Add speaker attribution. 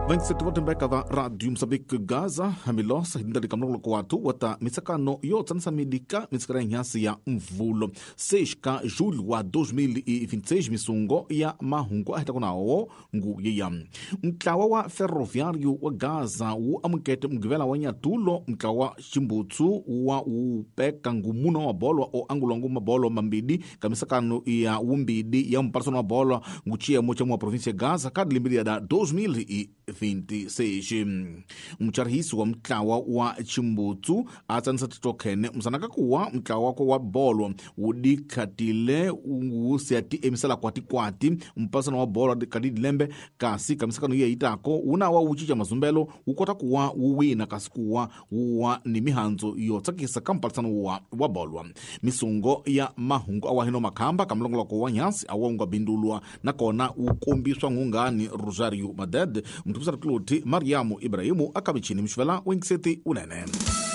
Speaker 1: 27 watembeka da Radio Mozambique Gaza hamilosa hindali kamnolo kwa watu wata misakano yo tsansa midika miskara nyasi ya mvulo 6 julho wa 2026 misungo ya mahungu ahita kunao ngu yeya mklawa wa ferroviário wa Gaza u amukete mgivela wanya tulo mklawa chimbutsu wa upeka ngumuno wa bolo o angulongu mabolo mambidi kamisakano ya umbidi ya mparsona wa bolo nguchia mocha mwa provincia Gaza kadlimbili ya da 2026 mcharhisi wa mklawa wa chimbutsu atsanisa titokene msanaka kuwa mklawa kwa wa bolo udikatile usiati emisala kwati mpasana wa bolo kadilembe kasi kamisakano ya itako una wa uchicha mazumbelo ukota kuwa uwina kasi kuwa uwa ni mihanzo yotsakisa kampalisano wa bolo misungo ya mahungu awahino makamba kamlongola kwa nyasi awangwa bindulwa na kona ukombiswa ngungani Rosario Maded mtukusa tukuti Mariamu Ibrahimu akabichini mshvela wengiseti unene.